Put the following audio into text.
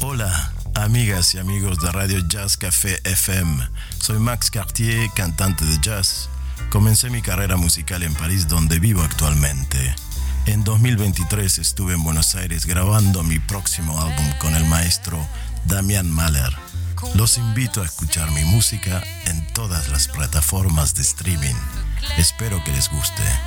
Hola, amigas y amigos de Radio Jazz Café FM. Soy Max Cartier, cantante de jazz. Comencé mi carrera musical en París, donde vivo actualmente. En 2023 estuve en Buenos Aires grabando mi próximo álbum con el maestro Damian Mahler. Los invito a escuchar mi música en todas las plataformas de streaming. Espero que les guste.